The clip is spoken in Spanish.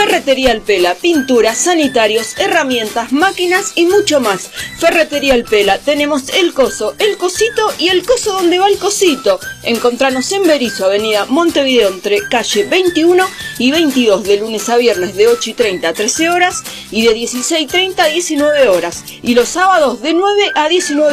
Ferretería El Pela, pinturas, sanitarios, herramientas, máquinas y mucho más. Ferretería El Pela, tenemos el coso, el cosito y el coso donde va el cosito. Encontranos en Berisso, avenida Montevideo, entre calle 21 y 22, de lunes a viernes de 8:30 a 13 horas y de 16:30 a 19 horas. Y los sábados de 9 a 19 horas.